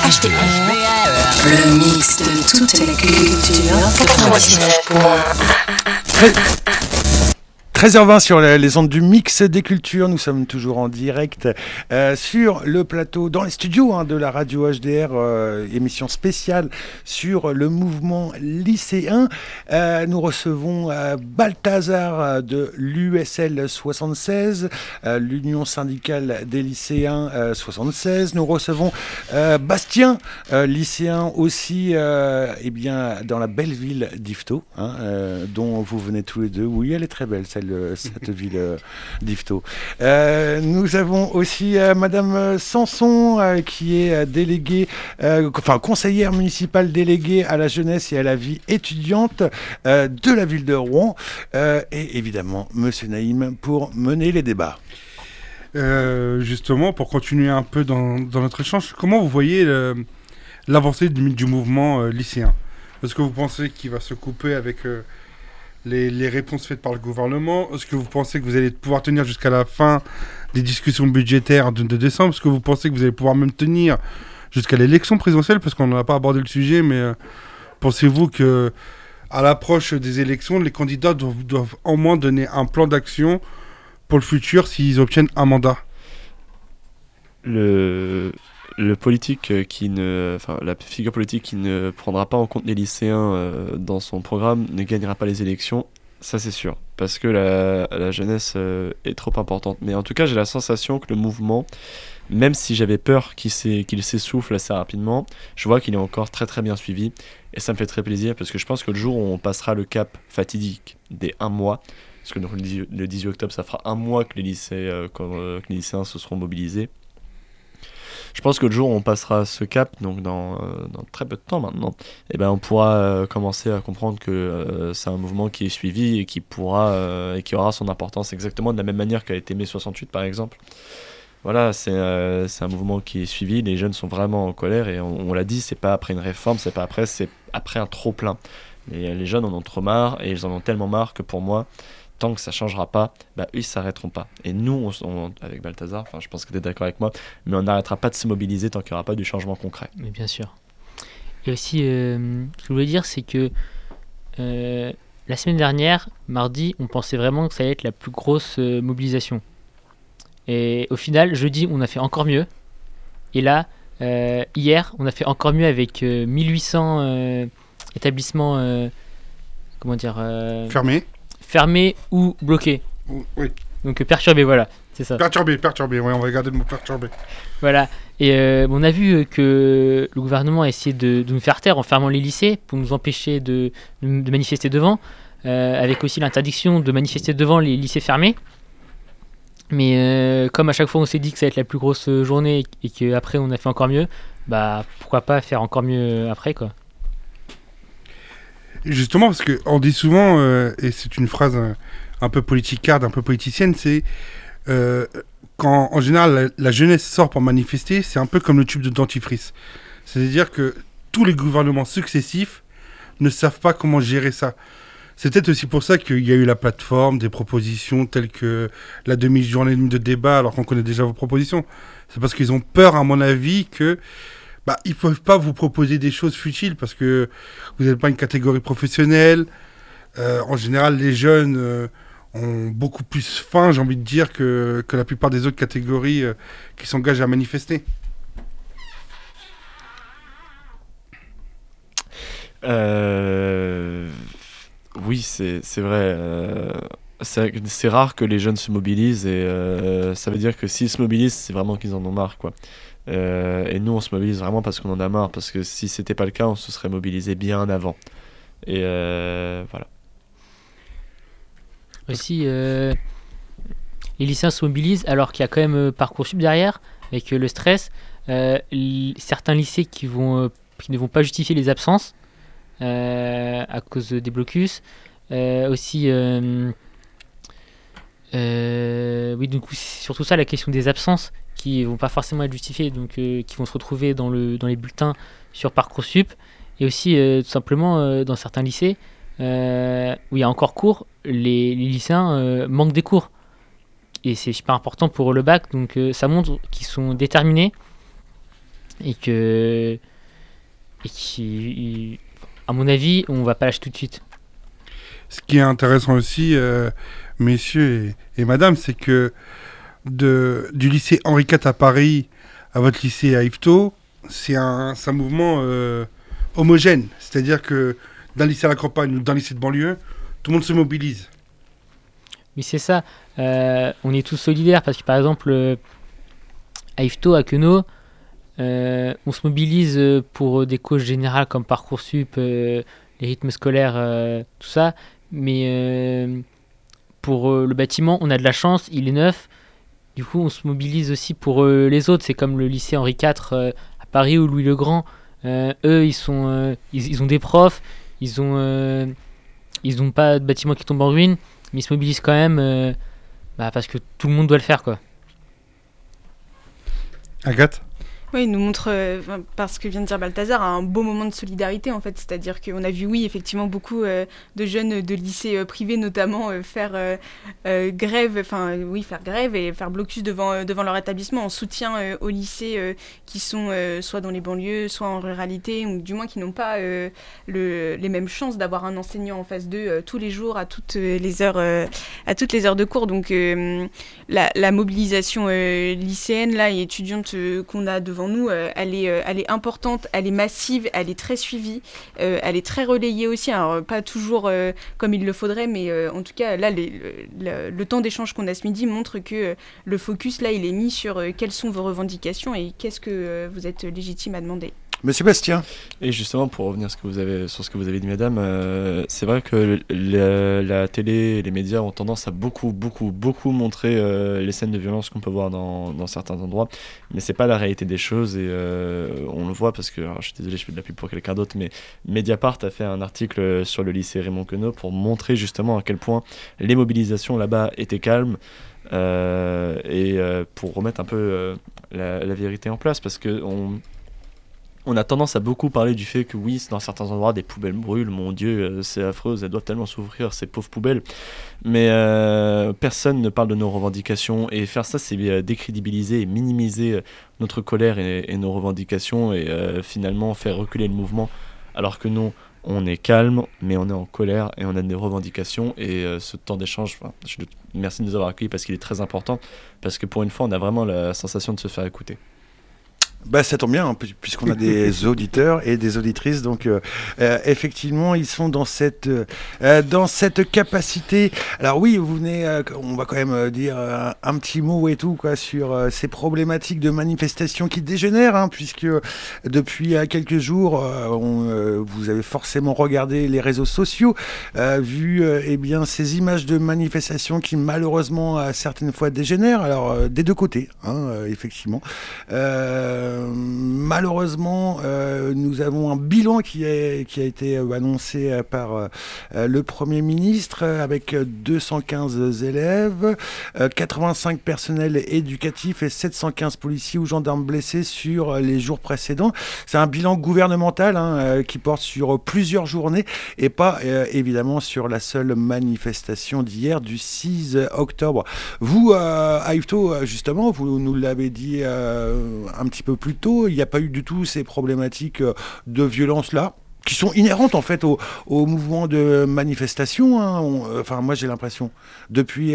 HDR, le mix de toute la culture. 13h20 sur les ondes du mix des cultures, nous sommes toujours en direct sur le plateau, dans les studios de la radio HDR, émission spéciale sur le mouvement lycéen. Nous recevons Balthazar de l'USL 76, l'Union syndicale des lycéens 76. Nous recevons Bastien, lycéen aussi dans la belle ville d'Yvetot, dont vous venez tous les deux. Oui, elle est très belle cette ville d'Yvetot. Nous avons aussi Madame Sanson qui est déléguée, conseillère municipale déléguée à la jeunesse et à la vie étudiante de la ville de Rouen, et évidemment Monsieur Naïm pour mener les débats. Justement, pour continuer un peu dans notre échange, comment vous voyez l'avancée du mouvement lycéen ? Est-ce que vous pensez qu'il va se couper avec les réponses faites par le gouvernement ? Est-ce que vous pensez que vous allez pouvoir tenir jusqu'à la fin des discussions budgétaires de décembre ? Est-ce que vous pensez que vous allez pouvoir même tenir jusqu'à l'élection présidentielle ? Parce qu'on n'a pas abordé le sujet, mais pensez-vous que à l'approche des élections, les candidats doivent au moins donner un plan d'action pour le futur s'ils obtiennent un mandat ? La figure politique qui ne prendra pas en compte les lycéens dans son programme ne gagnera pas les élections, ça c'est sûr, parce que la jeunesse est trop importante. Mais en tout cas, j'ai la sensation que le mouvement, même si j'avais peur qu'il s'essouffle assez rapidement, je vois qu'il est encore très très bien suivi, et ça me fait très plaisir, parce que je pense que le jour où on passera le cap fatidique des 1 mois, parce que le 18 octobre, ça fera 1 mois que les lycéens se seront mobilisés. Je pense que le jour où on passera ce cap, donc dans très peu de temps maintenant, on pourra commencer à comprendre que c'est un mouvement qui est suivi et qui aura son importance exactement de la même manière qu'a été mai 68 par exemple. Voilà, c'est un mouvement qui est suivi, les jeunes sont vraiment en colère et on l'a dit, c'est pas après une réforme, c'est après un trop plein. Les jeunes en ont trop marre et ils en ont tellement marre que pour moi, tant que ça ne changera pas, eux, ils ne s'arrêteront pas. Et nous, avec Balthazar, je pense que tu es d'accord avec moi, mais on n'arrêtera pas de se mobiliser tant qu'il n'y aura pas du changement concret. Mais bien sûr. Et aussi, ce que je voulais dire, c'est que la semaine dernière, mardi, on pensait vraiment que ça allait être la plus grosse mobilisation. Et au final, jeudi, on a fait encore mieux. Et là, hier, on a fait encore mieux avec 1800 établissements, fermés ou bloqués. Oui. Donc perturbés, voilà, c'est ça. Perturbés, oui, on va regarder le mot perturbé. Voilà, et on a vu que le gouvernement a essayé de nous faire taire en fermant les lycées pour nous empêcher de manifester devant, avec aussi l'interdiction de manifester devant les lycées fermés. Mais comme à chaque fois on s'est dit que ça allait être la plus grosse journée et qu'après on a fait encore mieux, pourquoi pas faire encore mieux après, quoi. Justement, parce qu'on dit souvent, et c'est une phrase un peu politicarde, un peu politicienne, c'est quand en général la jeunesse sort pour manifester, c'est un peu comme le tube de dentifrice. C'est-à-dire que tous les gouvernements successifs ne savent pas comment gérer ça. C'est peut-être aussi pour ça qu'il y a eu la plateforme, des propositions telles que la demi-journée de débat, alors qu'on connaît déjà vos propositions. C'est parce qu'ils ont peur, à mon avis, que ils ne peuvent pas vous proposer des choses futiles parce que vous n'êtes pas une catégorie professionnelle. En général, les jeunes ont beaucoup plus faim, j'ai envie de dire, que la plupart des autres catégories qui s'engagent à manifester. Oui, c'est vrai. C'est rare que les jeunes se mobilisent et ça veut dire que s'ils se mobilisent, c'est vraiment qu'ils en ont marre, quoi. Et nous, on se mobilise vraiment parce qu'on en a marre, parce que si c'était pas le cas, on se serait mobilisé bien avant. Et voilà. Aussi, les lycéens se mobilisent alors qu'il y a quand même Parcoursup derrière, avec le stress. Certains lycées qui ne vont pas justifier les absences à cause des blocus. Aussi, oui, du coup, c'est surtout ça la question des absences qui vont pas forcément être justifiées, donc qui vont se retrouver dans les bulletins sur Parcoursup. Et aussi, tout simplement, dans certains lycées, où il y a encore cours, les lycéens manquent des cours. Et c'est super important pour le bac, donc ça montre qu'ils sont déterminés et qui, à mon avis, on va pas lâcher tout de suite. Ce qui est intéressant aussi, messieurs et madame, c'est que du lycée Henri IV à Paris à votre lycée à Yvetot, c'est un mouvement homogène. C'est-à-dire que d'un lycée à la campagne ou d'un lycée de banlieue, tout le monde se mobilise. Oui, c'est ça. On est tous solidaires parce que, par exemple, à Yvetot, à Queneau, on se mobilise pour des causes générales comme Parcoursup, les rythmes scolaires, tout ça. Mais pour le bâtiment, on a de la chance, il est neuf. Du coup, on se mobilise aussi pour les autres. C'est comme le lycée Henri IV à Paris ou Louis le Grand. Eux, ils ont des profs, ils ont pas de bâtiment qui tombe en ruine, mais ils se mobilisent quand même parce que tout le monde doit le faire, quoi. Agathe ? Oui, il nous montre, parce que vient de dire Balthazar, un beau moment de solidarité en fait. C'est-à-dire qu'on a vu, oui, effectivement, beaucoup de jeunes de lycées privés notamment faire grève et faire blocus devant leur établissement en soutien aux lycées qui sont soit dans les banlieues, soit en ruralité, ou du moins qui n'ont pas les mêmes chances d'avoir un enseignant en face d'eux tous les jours à toutes les heures de cours. Donc la mobilisation lycéenne là, et étudiante qu'on a devant nous, elle est importante, elle est massive, elle est très suivie, elle est très relayée aussi, alors pas toujours comme il le faudrait, mais en tout cas là le temps d'échange qu'on a ce midi montre que le focus là il est mis sur quelles sont vos revendications et qu'est-ce que vous êtes légitime à demander. Monsieur Bastien. Et justement, pour revenir sur ce que vous avez dit, madame, c'est vrai que la télé et les médias ont tendance à beaucoup montrer les scènes de violence qu'on peut voir dans certains endroits, mais c'est pas la réalité des choses, et on le voit parce que, alors, je suis désolé, je fais de la pub pour quelqu'un d'autre, mais Mediapart a fait un article sur le lycée Raymond Queneau pour montrer justement à quel point les mobilisations là-bas étaient calmes, et pour remettre un peu la vérité en place, parce que on a tendance à beaucoup parler du fait que oui, dans certains endroits, des poubelles brûlent, mon Dieu, c'est affreux, elles doivent tellement souffrir, ces pauvres poubelles. Mais personne ne parle de nos revendications, et faire ça, c'est décrédibiliser et minimiser notre colère et nos revendications, et finalement faire reculer le mouvement, alors que non, on est calme, mais on est en colère, et on a des revendications, et ce temps d'échange, merci de nous avoir accueillis parce qu'il est très important, parce que pour une fois, on a vraiment la sensation de se faire écouter. Bah, ça tombe bien, hein, puisqu'on a des auditeurs et des auditrices, donc effectivement ils sont dans cette capacité. Alors oui, vous venez, on va quand même dire un petit mot et tout quoi sur ces problématiques de manifestation qui dégénèrent, hein, puisque depuis quelques jours vous avez forcément regardé les réseaux sociaux, vu eh bien ces images de manifestations qui malheureusement certaines fois dégénèrent, alors des deux côtés, hein, effectivement. Malheureusement, nous avons un bilan qui a été annoncé par le Premier ministre avec 215 élèves, 85 personnels éducatifs et 715 policiers ou gendarmes blessés sur les jours précédents. C'est un bilan gouvernemental qui porte sur plusieurs journées et pas évidemment sur la seule manifestation d'hier du 6 octobre. Vous, à Yvetot, justement, vous nous l'avez dit un petit peu plus tôt, il n'y a pas eu du tout ces problématiques de violence-là, qui sont inhérentes en fait au mouvement de manifestation. Hein. Enfin, moi j'ai l'impression, depuis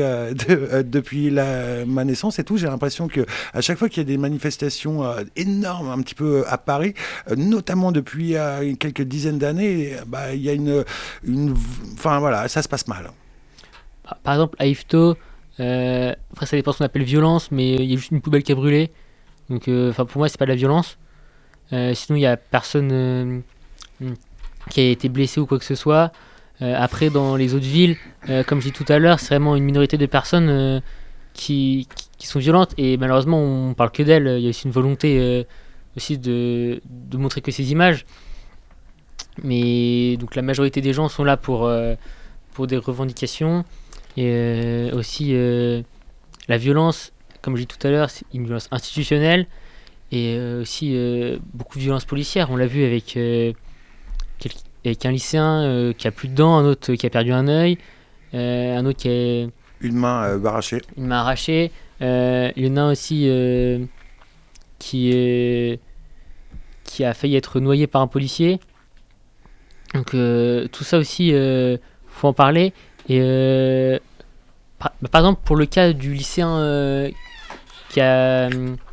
ma naissance et tout, j'ai l'impression qu'à chaque fois qu'il y a des manifestations énormes, un petit peu à Paris, notamment depuis quelques dizaines d'années, il y a enfin voilà, ça se passe mal. Par exemple, à Yvetot, après ça dépend de ce qu'on appelle violence, mais il y a juste une poubelle qui a brûlé. Donc, pour moi, c'est pas de la violence. Sinon, il y a personne qui a été blessé ou quoi que ce soit. Après, dans les autres villes, comme je dis tout à l'heure, c'est vraiment une minorité de personnes qui sont violentes. Et malheureusement, on parle que d'elles. Il y a aussi une volonté aussi de montrer que ces images. Mais donc, la majorité des gens sont là pour des revendications. Et aussi, la violence, comme je dis tout à l'heure, c'est une violence institutionnelle et aussi beaucoup de violence policière. On l'a vu avec un lycéen qui a plus de dents, un autre qui a perdu un œil, un autre qui a une main arrachée. Une main arrachée. Il y en a aussi qui qui a failli être noyé par un policier. Donc tout ça aussi, faut en parler. Et par exemple, pour le cas du lycéen qui a...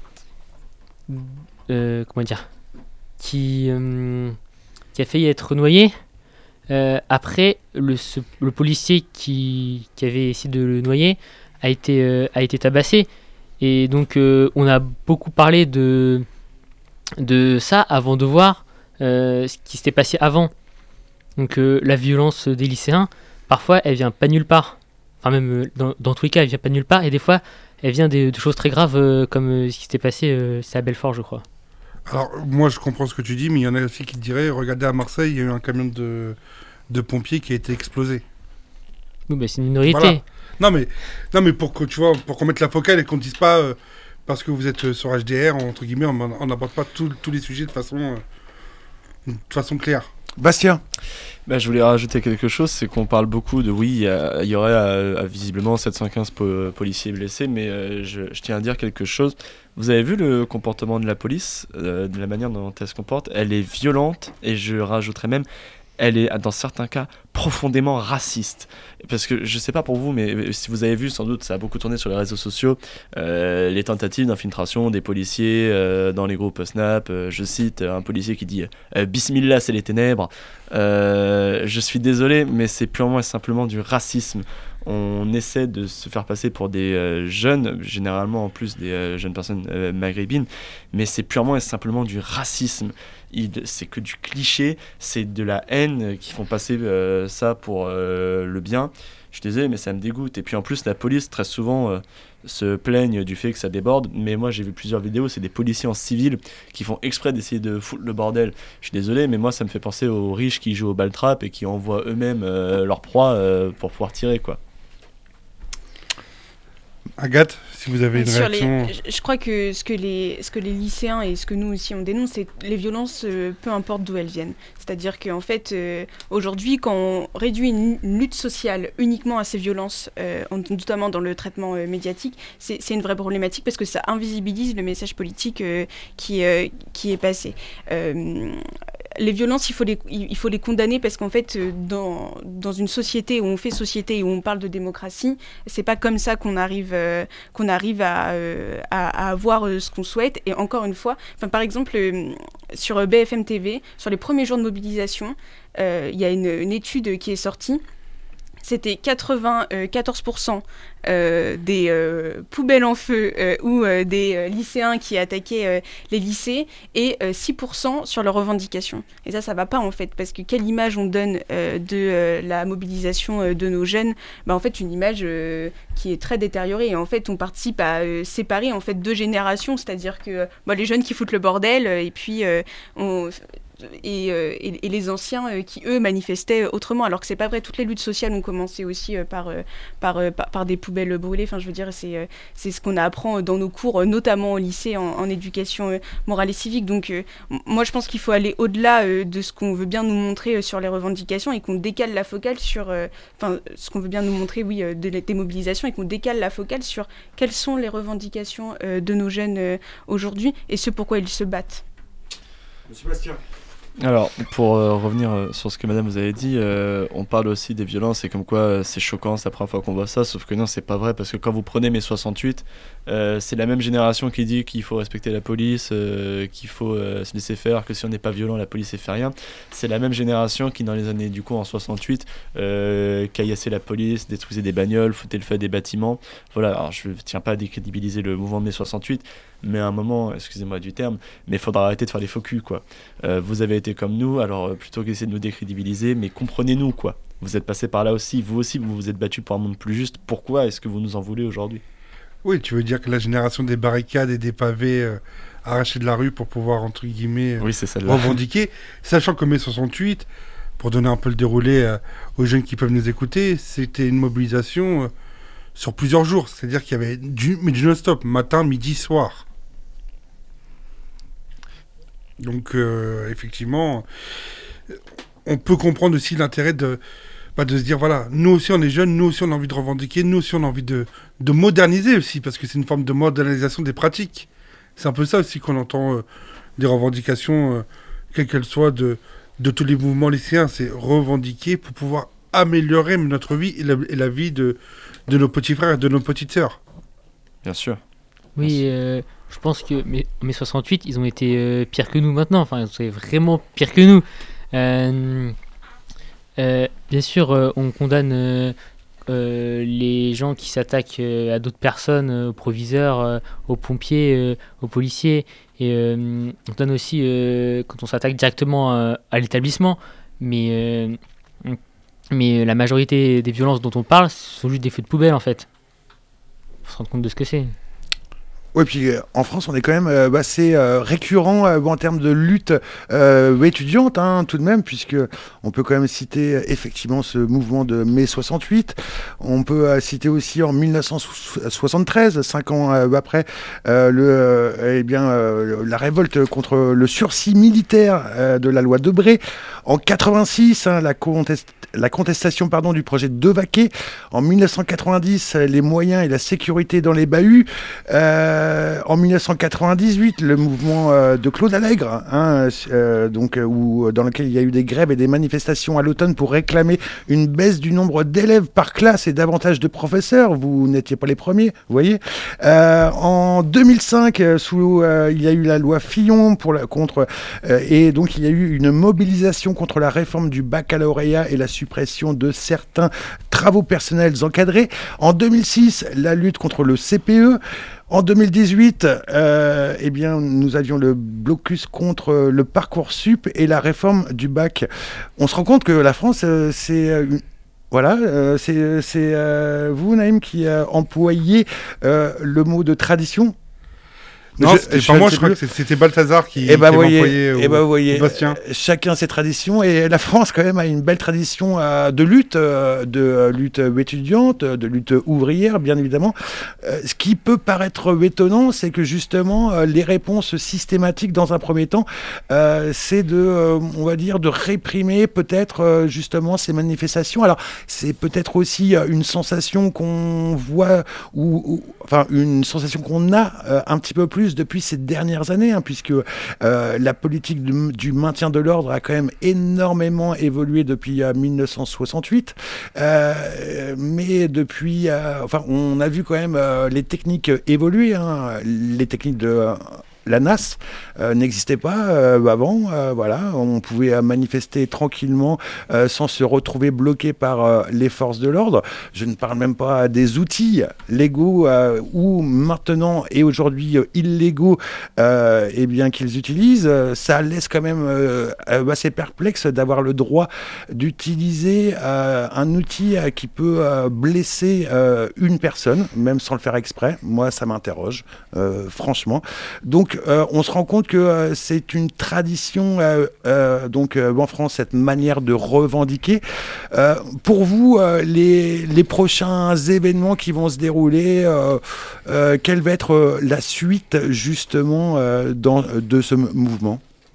comment dire, qui a failli être noyé. Après, le policier qui avait essayé de le noyer a été tabassé. Et donc, on a beaucoup parlé de ça avant de voir ce qui s'était passé avant. Donc, la violence des lycéens, parfois, elle vient pas nulle part. Enfin, même dans tous les cas, elle vient pas nulle part. Et des fois, elle vient de choses très graves, comme ce qui s'était passé, c'est à Belfort, je crois. Alors, moi, je comprends ce que tu dis, mais il y en a aussi qui te diraient, regardez, à Marseille, il y a eu un camion de pompiers qui a été explosé. Oui, bah, c'est une minorité. Voilà. Non, mais pour qu'on mette la focale et qu'on ne dise pas, parce que vous êtes sur HDR, entre guillemets, on n'aborde pas tous les sujets de façon claire. Bastien. Je voulais rajouter quelque chose, c'est qu'on parle beaucoup de oui, il y aurait visiblement 715 policiers blessés, mais je tiens à dire quelque chose. Vous avez vu le comportement de la police, de la manière dont elle se comporte, elle est violente et je rajouterais même, elle est dans certains cas profondément raciste. Parce que je sais pas pour vous, mais si vous avez vu, sans doute, ça a beaucoup tourné sur les réseaux sociaux, les tentatives d'infiltration des policiers dans les groupes Snap. Je cite un policier qui dit Bismillah, c'est les ténèbres. Je suis désolé, mais c'est purement et simplement du racisme. On essaie de se faire passer pour des jeunes, généralement en plus des jeunes personnes maghrébines, mais c'est purement et simplement du racisme. C'est que du cliché, c'est de la haine qui font passer ça pour le bien. Je suis désolé, mais ça me dégoûte. Et puis en plus, la police, très souvent, se plaignent du fait que ça déborde. Mais moi, j'ai vu plusieurs vidéos, c'est des policiers en civil qui font exprès d'essayer de foutre le bordel. Je suis désolé, mais moi, ça me fait penser aux riches qui jouent au ball trap et qui envoient eux-mêmes leur proie pour pouvoir tirer, quoi. Agathe, si vous avez une réaction... Je crois que ce que les lycéens et ce que nous aussi on dénonce, c'est les violences, peu importe d'où elles viennent. C'est-à-dire qu'en fait, aujourd'hui, quand on réduit une lutte sociale uniquement à ces violences, notamment dans le traitement médiatique, c'est une vraie problématique parce que ça invisibilise le message politique qui est passé. Les violences, il faut les condamner parce qu'en fait, dans une société où on fait société et où on parle de démocratie, c'est pas comme ça qu'on arrive à avoir ce qu'on souhaite. Et encore une fois, par exemple, sur BFM TV, sur les premiers jours de mobilisation, il y a une étude qui est sortie. C'était 94% des poubelles en feu ou des lycéens qui attaquaient les lycées et 6% sur leurs revendications. Et ça va pas en fait, parce que quelle image on donne de la mobilisation de nos jeunes ? En fait, une image qui est très détériorée. Et en fait, on participe à séparer en fait deux générations, c'est-à-dire que les jeunes qui foutent le bordel et puis et les anciens qui, eux, manifestaient autrement, alors que c'est pas vrai. Toutes les luttes sociales ont commencé aussi par des poubelles brûlées. Enfin, je veux dire, c'est ce qu'on apprend dans nos cours, notamment au lycée, en éducation morale et civique. Donc, moi, je pense qu'il faut aller au-delà de ce qu'on veut bien nous montrer sur les revendications et qu'on décale la focale sur... ce qu'on veut bien nous montrer, oui, des mobilisations, et qu'on décale la focale sur quelles sont les revendications de nos jeunes aujourd'hui et ce pourquoi ils se battent. Monsieur Bastien. Alors, pour revenir sur ce que madame vous avez dit, on parle aussi des violences et comme quoi c'est choquant, c'est la première fois qu'on voit ça, sauf que non, c'est pas vrai, parce que quand vous prenez mai 68, c'est la même génération qui dit qu'il faut respecter la police, qu'il faut se laisser faire, que si on n'est pas violent, la police ne fait rien. C'est la même génération qui, dans les années du coup en 68, caillassait la police, détruisait des bagnoles, foutait le feu à des bâtiments. Voilà, alors je ne tiens pas à décrédibiliser le mouvement de mai 68, mais à un moment, excusez-moi du terme, mais il faudra arrêter de faire les faux culs, quoi. Vous avez été comme nous, alors plutôt qu'essayer de nous décrédibiliser, mais comprenez-nous, quoi. Vous êtes passés par là aussi, vous vous êtes battus pour un monde plus juste. Pourquoi est-ce que vous nous en voulez aujourd'hui ? Oui, tu veux dire que la génération des barricades et des pavés arrachés de la rue pour pouvoir, entre guillemets, oui, c'est celle-là. revendiquer, sachant que mai 68, pour donner un peu le déroulé aux jeunes qui peuvent nous écouter, c'était une mobilisation sur plusieurs jours, c'est-à-dire qu'il y avait du non-stop, matin, midi, soir. Donc, effectivement, on peut comprendre aussi l'intérêt de se dire, voilà, nous aussi on est jeunes, nous aussi on a envie de revendiquer, nous aussi on a envie de moderniser aussi, parce que c'est une forme de modernisation des pratiques. C'est un peu ça aussi qu'on entend des revendications, quelles qu'elles soient, de tous les mouvements lycéens. C'est revendiquer pour pouvoir améliorer notre vie et la vie de nos petits frères et de nos petites sœurs. Bien sûr. Oui, je pense que mai 68, ils ont été pires que nous maintenant. Enfin, c'est vraiment pire que nous. Bien sûr, on condamne les gens qui s'attaquent à d'autres personnes, aux proviseurs, aux pompiers, aux policiers. Et on condamne aussi quand on s'attaque directement à l'établissement. Mais la majorité des violences dont on parle, ce sont juste des feux de poubelle, en fait. Faut se rendre compte de ce que c'est. Oui, puis en France, on est quand même assez récurrent en termes de lutte étudiante, hein, tout de même, puisque on peut quand même citer effectivement ce mouvement de mai 68. On peut citer aussi en 1973, 5 ans après, la révolte contre le sursis militaire de la loi Debré. En 86, la contestation du projet de Devaquet. En 1990, les moyens et la sécurité dans les bahuts. En 1998, le mouvement de Claude Allègre, dans lequel il y a eu des grèves et des manifestations à l'automne pour réclamer une baisse du nombre d'élèves par classe et davantage de professeurs. Vous n'étiez pas les premiers, vous voyez. En 2005, il y a eu la loi Fillon et donc il y a eu une mobilisation contre la réforme du baccalauréat et la suppression de certains travaux personnels encadrés. En 2006, la lutte contre le CPE. En 2018, nous avions le blocus contre le Parcoursup et la réforme du bac. On se rend compte que la France, c'est vous, Naïm, qui employez le mot de tradition. Non, je crois que c'était Balthazar qui employé Bastien. Chacun ses traditions, et la France quand même a une belle tradition de lutte étudiante, de lutte ouvrière, bien évidemment. Ce qui peut paraître étonnant, c'est que justement les réponses systématiques dans un premier temps, c'est de réprimer peut-être justement ces manifestations. Alors c'est peut-être aussi une sensation qu'on voit, une sensation qu'on a un petit peu plus depuis ces dernières années, puisque la politique du maintien de l'ordre a quand même énormément évolué depuis 1968, mais depuis, on a vu quand même les techniques évoluer, les techniques de la NAS n'existait pas avant. On pouvait manifester tranquillement sans se retrouver bloqué par les forces de l'ordre. Je ne parle même pas des outils légaux ou maintenant et aujourd'hui illégaux qu'ils utilisent. Ça laisse quand même assez perplexe d'avoir le droit d'utiliser un outil qui peut blesser une personne, même sans le faire exprès. Moi, ça m'interroge, franchement. Donc, on se rend compte que c'est une tradition en France, cette manière de revendiquer. Pour vous, les prochains événements qui vont se dérouler, quelle va être la suite justement de ce mouvement ?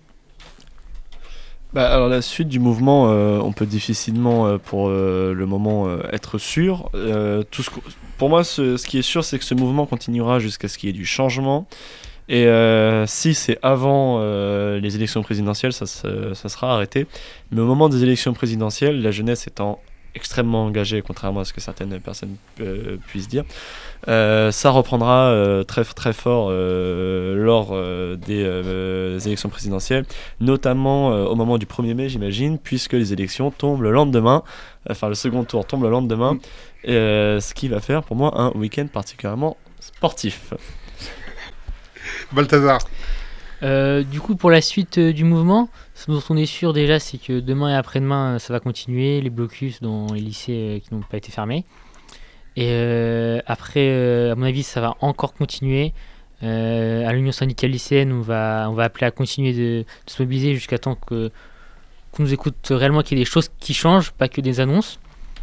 Alors la suite du mouvement, on peut difficilement pour le moment être sûr. Pour moi, ce qui est sûr, c'est que ce mouvement continuera jusqu'à ce qu'il y ait du changement. Et si c'est avant les élections présidentielles, ça sera arrêté. Mais au moment des élections présidentielles, la jeunesse étant extrêmement engagée, contrairement à ce que certaines personnes puissent dire, ça reprendra très, très fort lors des élections présidentielles, notamment au moment du 1er mai, j'imagine, puisque les élections tombent le lendemain, le second tour tombe le lendemain, ce qui va faire pour moi un week-end particulièrement sportif. Balthazar. Du coup, pour la suite du mouvement, ce dont on est sûr déjà, c'est que demain et après-demain, ça va continuer, les blocus dans les lycées qui n'ont pas été fermés. Et après, à mon avis, ça va encore continuer. À l'Union syndicale lycéenne, on va appeler à continuer de se mobiliser jusqu'à temps qu'on nous écoute réellement, qu'il y ait des choses qui changent, pas que des annonces.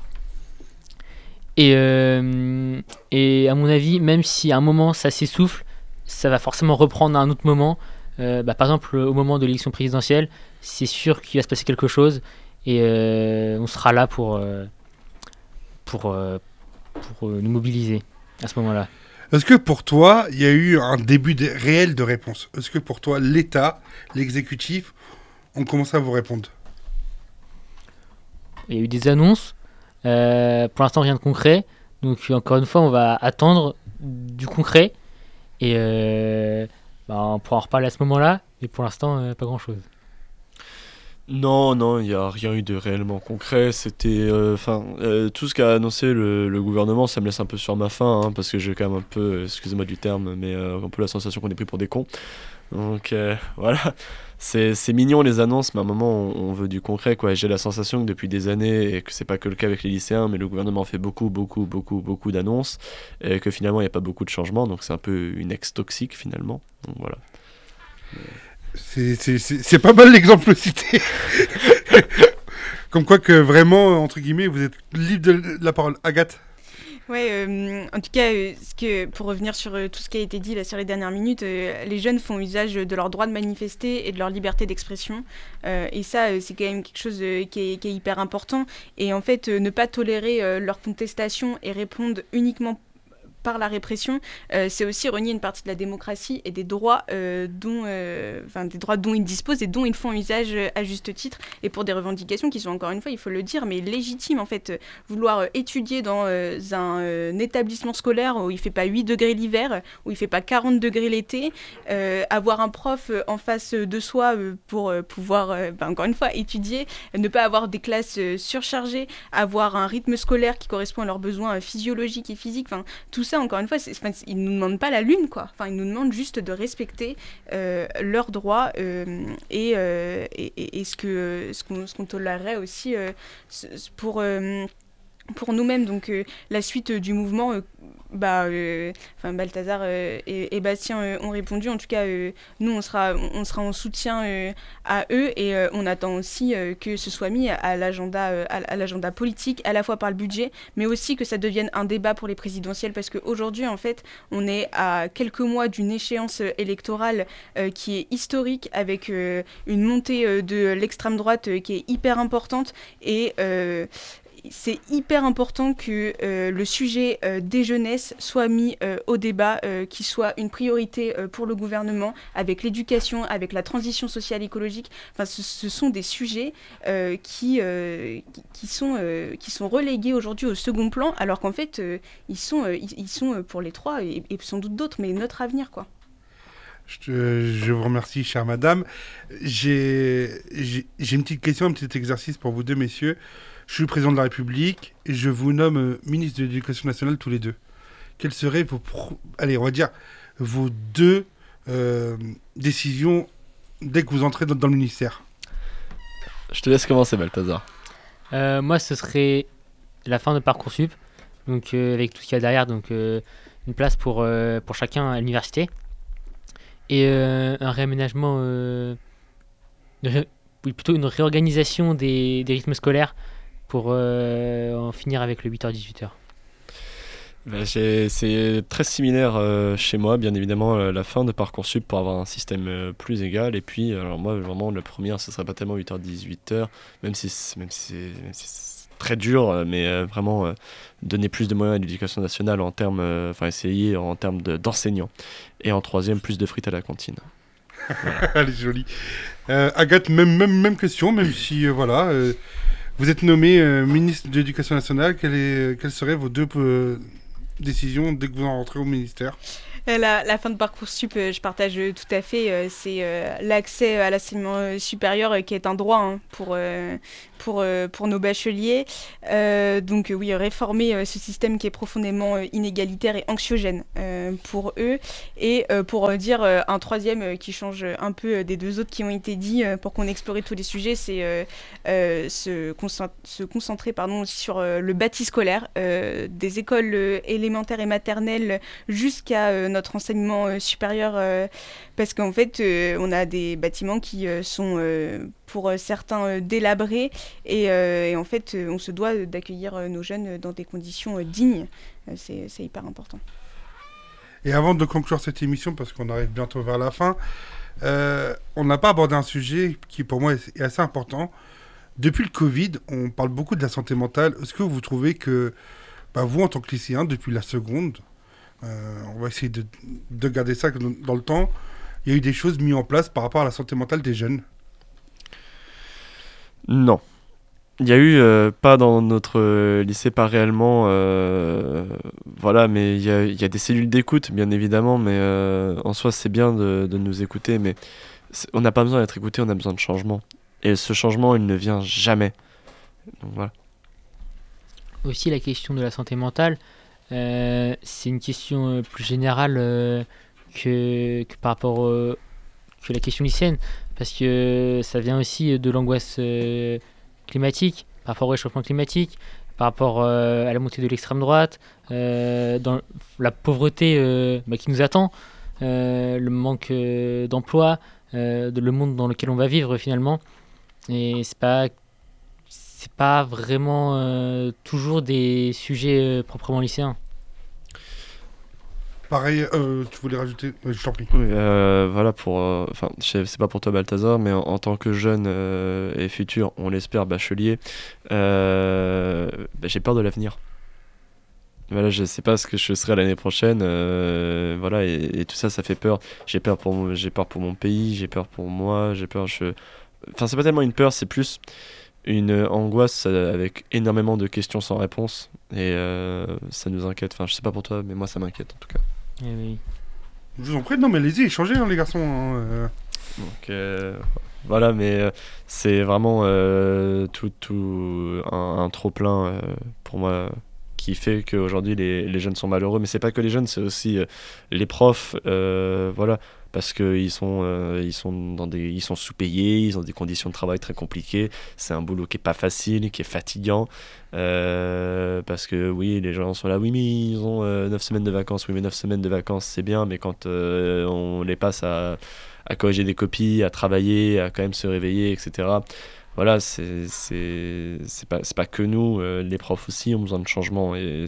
Et à mon avis, même si à un moment ça s'essouffle, ça va forcément reprendre à un autre moment. Par exemple, au moment de l'élection présidentielle, c'est sûr qu'il va se passer quelque chose et on sera là pour nous mobiliser à ce moment-là. Est-ce que pour toi, il y a eu un début réel de réponse? Est-ce que pour toi, l'État, l'exécutif, ont commencé à vous répondre? Il y a eu des annonces. Pour l'instant, rien de concret. Donc, encore une fois, on va attendre du concret. Et on pourra en reparler à ce moment-là. Mais pour l'instant, pas grand-chose. Non, il n'y a rien eu de réellement concret. C'était, tout ce qu'a annoncé le gouvernement, ça me laisse un peu sur ma faim, hein, parce que j'ai quand même un peu, excusez-moi du terme, mais un peu la sensation qu'on est pris pour des cons. Donc voilà, c'est mignon les annonces, mais à un moment on veut du concret, quoi. J'ai la sensation que depuis des années, et que c'est pas que le cas avec les lycéens, mais le gouvernement fait beaucoup d'annonces, et que finalement il n'y a pas beaucoup de changements, donc c'est un peu une ex-toxique finalement. Donc voilà. C'est pas mal l'exemple cité. Comme quoi que vraiment, entre guillemets, vous êtes libre de la parole. Agathe? Ouais, en tout cas, pour revenir sur tout ce qui a été dit là, sur les dernières minutes, les jeunes font usage de leur droit de manifester et de leur liberté d'expression. Et ça, c'est quand même quelque chose qui est hyper important. Et en fait, ne pas tolérer leur contestation et répondre uniquement par la répression, c'est aussi renier une partie de la démocratie et des droits dont ils disposent et dont ils font usage à juste titre, et pour des revendications qui sont, encore une fois, il faut le dire, mais légitimes en fait. Vouloir étudier dans un établissement scolaire où il fait pas 8 degrés l'hiver, où il fait pas 40 degrés l'été, avoir un prof en face de soi pour pouvoir, encore une fois, étudier, ne pas avoir des classes surchargées, avoir un rythme scolaire qui correspond à leurs besoins physiologiques et physiques, tout ça, encore une fois, ils ne nous demandent pas la lune, quoi. Ils nous demandent juste de respecter leurs droits et ce qu'on tolérerait aussi pour nous-mêmes. Donc la suite du mouvement, Balthazar et Bastien ont répondu. En tout cas, nous, on sera en soutien à eux, et on attend aussi que ce soit mis à l'agenda politique, à la fois par le budget, mais aussi que ça devienne un débat pour les présidentielles, parce qu'aujourd'hui, en fait, on est à quelques mois d'une échéance électorale qui est historique, avec une montée de l'extrême droite qui est hyper importante, et c'est hyper important que le sujet des jeunesses soit mis au débat, qu'il soit une priorité pour le gouvernement, avec l'éducation, avec la transition sociale écologique. Ce sont des sujets qui sont relégués aujourd'hui au second plan, alors qu'en fait, ils sont pour les trois, et sans doute d'autres, mais notre avenir, quoi. Je vous remercie, chère madame. J'ai une petite question, un petit exercice pour vous deux, messieurs. Je suis le président de la République et je vous nomme ministre de l'Éducation nationale tous les deux. Quelles seraient vos deux décisions dès que vous entrez dans le ministère? Je te laisse commencer, Balthazar. Moi, ce serait la fin de Parcoursup, donc avec tout ce qu'il y a derrière, donc une place pour chacun à l'université, et un réaménagement, plutôt une réorganisation des rythmes scolaires, pour en finir avec le 8h-18h. C'est très similaire chez moi, bien évidemment, la fin de Parcoursup pour avoir un système plus égal. Et puis, alors moi, vraiment, le premier, ce serait pas tellement 8h-18h, même si c'est très dur, mais vraiment donner plus de moyens à l'éducation nationale en termes, essayer en termes d'enseignants. Et en troisième, plus de frites à la cantine. Voilà. Elle est jolie. Agathe, même question, même si, vous êtes nommé ministre de l'Éducation nationale. Quelles seraient vos deux décisions dès que vous en rentrez au ministère? La fin de Parcoursup, je partage tout à fait. C'est l'accès à l'enseignement supérieur qui est un droit, hein, pour nos bacheliers. Donc oui, réformer ce système qui est profondément inégalitaire et anxiogène pour eux. Et pour dire un troisième qui change un peu des deux autres qui ont été dits, pour qu'on explore tous les sujets, c'est se concentrer aussi sur le bâti scolaire, des écoles élémentaires et maternelles jusqu'à notre enseignement supérieur, parce qu'en fait, on a des bâtiments qui sont, pour certains, délabrés, et en fait, on se doit d'accueillir nos jeunes dans des conditions dignes. C'est hyper important. Et avant de conclure cette émission, parce qu'on arrive bientôt vers la fin, on n'a pas abordé un sujet qui, pour moi, est assez important. Depuis le Covid, on parle beaucoup de la santé mentale. Est-ce que vous trouvez que, vous, en tant que lycéen, depuis la seconde, On va essayer de garder ça dans le temps. Il y a eu des choses mises en place par rapport à la santé mentale des jeunes. Non. Il y a eu, pas dans notre lycée, pas réellement, voilà, mais il y a des cellules d'écoute, bien évidemment, mais en soi, c'est bien de nous écouter, mais on n'a pas besoin d'être écouté, on a besoin de changement. Et ce changement, il ne vient jamais. Donc voilà. Aussi, la question de la santé mentale, c'est une question plus générale que par rapport que la question lycéenne, parce que ça vient aussi de l'angoisse climatique, par rapport au réchauffement climatique, par rapport à la montée de l'extrême droite, dans la pauvreté qui nous attend, le manque d'emploi, le monde dans lequel on va vivre finalement. Et c'est pas vraiment toujours des sujets proprement lycéens. Pareil, tu voulais rajouter? Je t'en prie. Oui, voilà, c'est pas pour toi, Balthazar, mais en tant que jeune et futur, on l'espère, bachelier, j'ai peur de l'avenir. Voilà, je sais pas ce que je serai l'année prochaine, voilà, et tout ça, ça fait peur. J'ai peur pour mon pays, j'ai peur pour moi, Enfin, c'est pas tellement une peur, c'est plus une angoisse avec énormément de questions sans réponse, et ça nous inquiète. Enfin, je sais pas pour toi, mais moi, ça m'inquiète en tout cas. Eh oui. Je vous en prie, non mais allez-y, échangez les garçons. Donc voilà, mais c'est vraiment tout un trop-plein pour moi qui fait qu'aujourd'hui les jeunes sont malheureux. Mais c'est pas que les jeunes, c'est aussi les profs, voilà, parce qu'ils ils sont sous-payés, ils ont des conditions de travail très compliquées. C'est un boulot qui est pas facile, qui est fatigant. Parce que oui, les gens sont là, oui, mais ils ont 9 semaines de vacances. Oui, mais 9 semaines de vacances, c'est bien, mais quand on les passe à corriger des copies, à travailler, à quand même se réveiller, etc. Voilà, c'est pas que nous, les profs aussi ont besoin de changement, et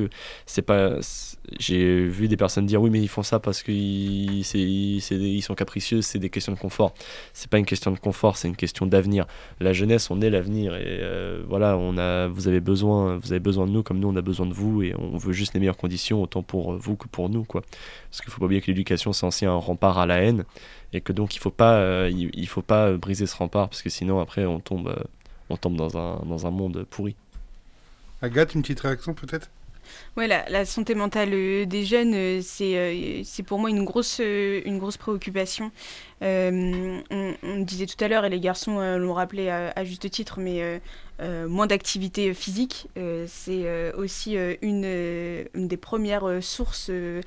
j'ai vu des personnes dire oui, mais ils font ça parce qu'ils sont capricieux, c'est des questions de confort. C'est pas une question de confort, c'est une question d'avenir. La jeunesse, on est l'avenir, et voilà, vous avez besoin de nous comme nous on a besoin de vous, et on veut juste les meilleures conditions, autant pour vous que pour nous, quoi. Parce qu'il faut pas oublier que l'éducation, c'est aussi un rempart à la haine, et que donc il faut pas briser ce rempart, parce que sinon après on tombe dans un monde pourri. Agathe, une petite réaction peut-être? Ouais, la santé mentale des jeunes, c'est pour moi une grosse préoccupation. On disait tout à l'heure, et les garçons l'ont rappelé à juste titre, mais moins d'activité physique, c'est aussi une des premières sources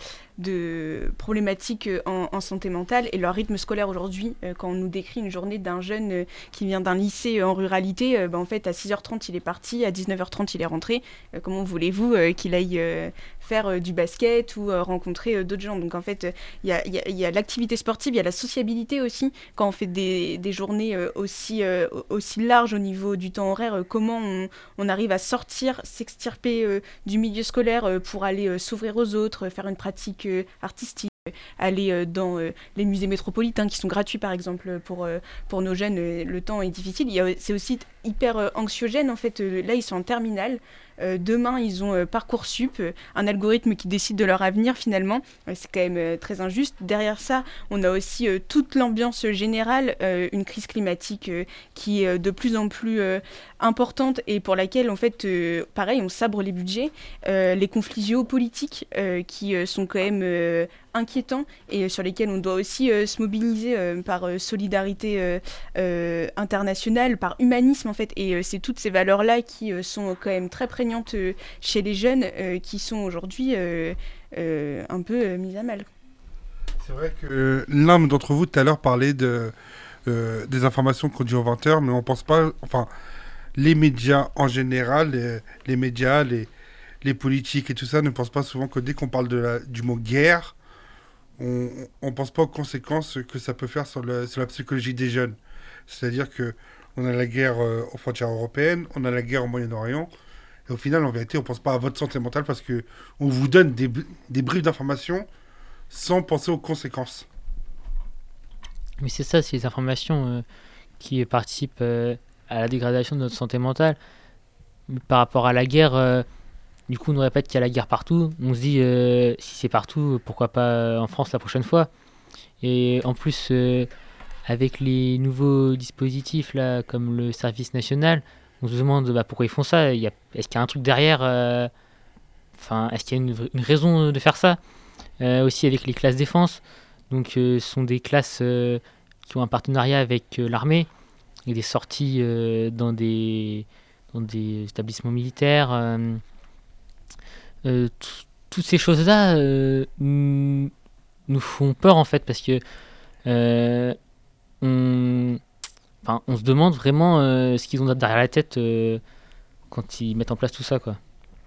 de problématiques en santé mentale. Et leur rythme scolaire aujourd'hui, quand on nous décrit une journée d'un jeune qui vient d'un lycée en ruralité, en fait à 6h30 il est parti, à 19h30 il est rentré. Comment voulez-vous qu'il aille faire du basket ou rencontrer d'autres gens? Donc en fait il y a l'activité sportive, il y a la sociabilité aussi. Quand on fait des journées aussi larges au niveau du temps horaire, comment on arrive à s'extirper du milieu scolaire pour aller s'ouvrir aux autres, faire une pratique artistique, aller dans les musées métropolitains qui sont gratuits par exemple pour nos jeunes. Le temps est difficile, c'est aussi hyper anxiogène en fait. Là ils sont en terminale, demain ils ont Parcoursup, un algorithme qui décide de leur avenir finalement. C'est quand même très injuste. Derrière ça on a aussi toute l'ambiance générale, une crise climatique qui est de plus en plus importante, et pour laquelle en fait pareil on sabre les budgets, les conflits géopolitiques qui sont quand même inquiétants, et sur lesquels on doit aussi se mobiliser par solidarité internationale, par humanisme en fait. Et c'est toutes ces valeurs-là qui sont quand même très prégnantes chez les jeunes, qui sont aujourd'hui un peu mises à mal. C'est vrai que l'un d'entre vous tout à l'heure parlait des informations qu'on dit aux 20h, mais on pense pas, enfin, les médias en général, les médias, les politiques et tout ça ne pensent pas souvent que dès qu'on parle du mot guerre, on ne pense pas aux conséquences que ça peut faire sur la psychologie des jeunes. C'est-à-dire qu'on a la guerre aux frontières européennes, on a la guerre au Moyen-Orient, et au final, en vérité, on ne pense pas à votre santé mentale parce qu'on vous donne des bribes d'informations sans penser aux conséquences. Mais c'est ça, c'est les informations qui participent à la dégradation de notre santé mentale. Par rapport à la guerre, Du coup, on ne répète qu'il y a la guerre partout. On se dit, si c'est partout, pourquoi pas en France la prochaine fois? Et en plus, avec les nouveaux dispositifs là, comme le service national, on se demande pourquoi ils font ça. Est-ce qu'il y a un truc derrière est-ce qu'il y a une raison de faire ça? Aussi avec les classes défense. Donc, ce sont des classes qui ont un partenariat avec l'armée et des sorties dans des établissements militaires. Toutes ces choses-là nous font peur en fait parce que on se demande vraiment ce qu'ils ont derrière la tête quand ils mettent en place tout ça, quoi.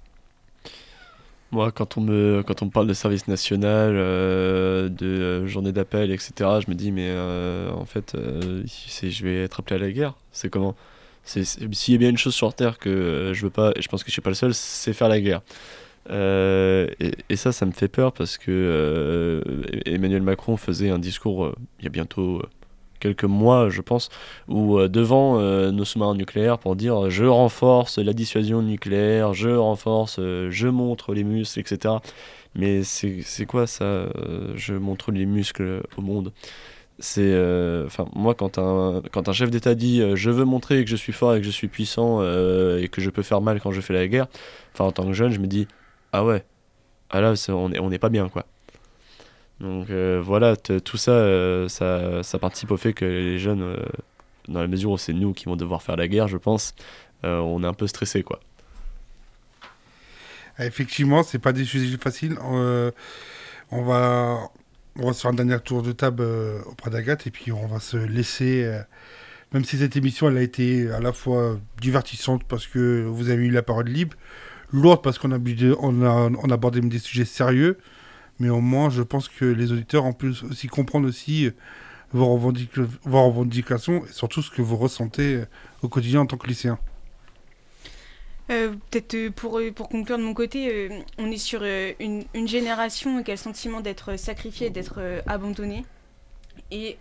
Moi, quand on me parle de service national, de journée d'appel, etc., je me dis, mais en fait, je vais être appelé à la guerre. C'est comment? S'il y a bien une chose sur Terre que je veux pas, et je pense que je suis pas le seul, c'est faire la guerre. Et ça me fait peur parce que Emmanuel Macron faisait un discours il y a bientôt quelques mois, je pense, où devant nos sous-marins nucléaires pour dire je renforce la dissuasion nucléaire, je renforce, je montre les muscles, etc. Mais c'est quoi ça, je montre les muscles au monde? Moi, quand un chef d'État dit je veux montrer que je suis fort et que je suis puissant et que je peux faire mal quand je fais la guerre, en tant que jeune, je me dis ah ouais, ah là on n'est pas bien, quoi. Donc voilà, tout ça, ça participe au fait que les jeunes, dans la mesure où c'est nous qui vont devoir faire la guerre, je pense, on est un peu stressés, quoi. Effectivement, c'est pas des sujets faciles. On va se faire un dernier tour de table auprès d'Agathe et puis on va se laisser, même si cette émission elle a été à la fois divertissante parce que vous avez eu la parole libre, lourde parce qu'on a abordé des sujets sérieux. Mais au moins, je pense que les auditeurs en plus aussi comprendre aussi vos revendications et surtout ce que vous ressentez au quotidien en tant que lycéen. Peut-être pour conclure de mon côté, on est sur une génération qui a le sentiment d'être sacrifiée, d'être abandonnée. Et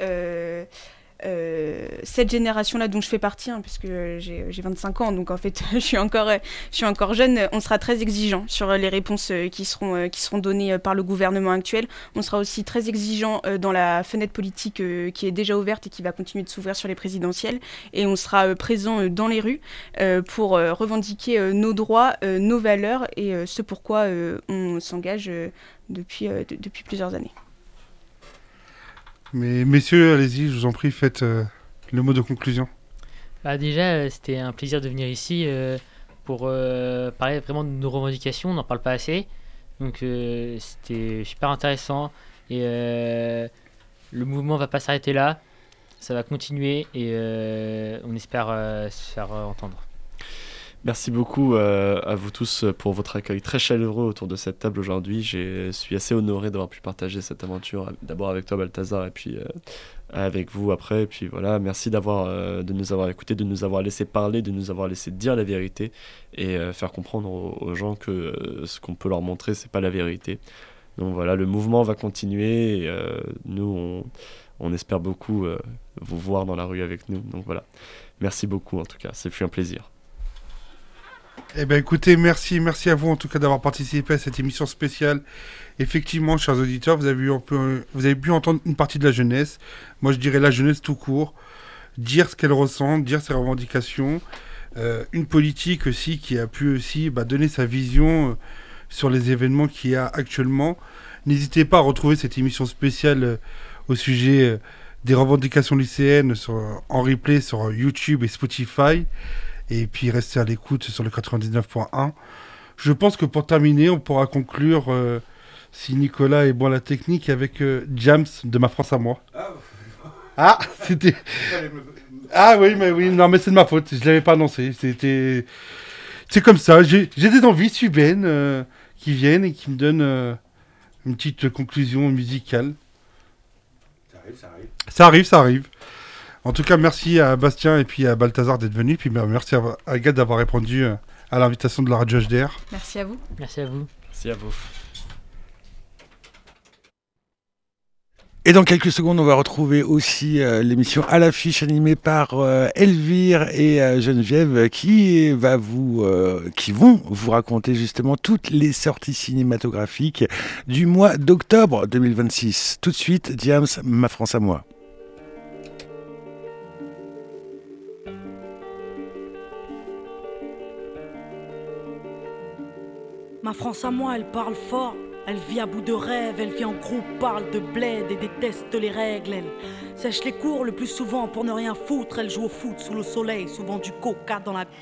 cette génération-là dont je fais partie, puisque j'ai 25 ans, donc en fait je suis encore jeune, on sera très exigeant sur les réponses qui seront données par le gouvernement actuel. On sera aussi très exigeant dans la fenêtre politique qui est déjà ouverte et qui va continuer de s'ouvrir sur les présidentielles. Et on sera présent dans les rues pour revendiquer nos droits, nos valeurs et ce pourquoi on s'engage depuis plusieurs années. Mais messieurs, allez-y, je vous en prie, faites le mot de conclusion. Déjà, c'était un plaisir de venir ici pour parler vraiment de nos revendications. On n'en parle pas assez. Donc c'était super intéressant. Et le mouvement ne va pas s'arrêter là. Ça va continuer et on espère se faire entendre. Merci beaucoup à vous tous pour votre accueil très chaleureux autour de cette table aujourd'hui. Je suis assez honoré d'avoir pu partager cette aventure, d'abord avec toi Balthazar et puis avec vous après. Et puis voilà, merci de nous avoir écoutés, de nous avoir laissé parler, de nous avoir laissé dire la vérité et faire comprendre aux gens que ce qu'on peut leur montrer, c'est pas la vérité. Donc voilà, le mouvement va continuer et nous, on espère beaucoup vous voir dans la rue avec nous. Donc voilà, merci beaucoup en tout cas, c'est fut un plaisir. Eh bien écoutez, merci à vous en tout cas d'avoir participé à cette émission spéciale. Effectivement, chers auditeurs, vous avez pu entendre une partie de la jeunesse. Moi je dirais la jeunesse tout court, dire ce qu'elle ressent, dire ses revendications. Une politique aussi qui a pu aussi donner sa vision sur les événements qu'il y a actuellement. N'hésitez pas à retrouver cette émission spéciale au sujet des revendications lycéennes en replay sur YouTube et Spotify. Et puis restez à l'écoute sur le 99.1. Je pense que pour terminer, on pourra conclure, si Nicolas est bon à la technique, avec Jams de Ma France à moi. C'était... Ah oui, non mais c'est de ma faute, je l'avais pas annoncé. C'est comme ça, j'ai des envies subaines qui viennent et qui me donnent une petite conclusion musicale. Ça arrive. En tout cas, merci à Bastien et puis à Balthazar d'être venus. Puis merci à Agathe d'avoir répondu à l'invitation de la radio HDR. Merci à vous. Merci à vous. Merci à vous. Et dans quelques secondes, on va retrouver aussi l'émission À l'affiche animée par Elvire et Geneviève qui vont vous raconter justement toutes les sorties cinématographiques du mois d'octobre 2026. Tout de suite, Diams, Ma France à moi. Ma France à moi, elle parle fort. Elle vit à bout de rêve, elle vit en groupe, parle de bled et déteste les règles. Elle sèche les cours le plus souvent pour ne rien foutre. Elle joue au foot sous le soleil, souvent du coca dans la